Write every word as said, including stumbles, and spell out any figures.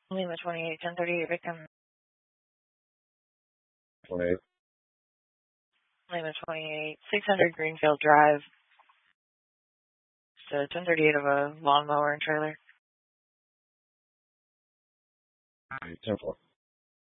Lima twenty-eight, ten thirty-eight, victim. twenty-eight. Lima twenty-eight, six hundred Greenfield Drive. So ten thirty-eight of a lawnmower and trailer. ten four.